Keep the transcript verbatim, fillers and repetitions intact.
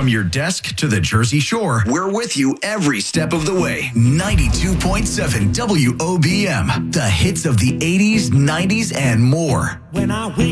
From your desk to the Jersey Shore, we're with you every step of the way. ninety-two point seven W O B M, the hits of the eighties, nineties, and more. When I wake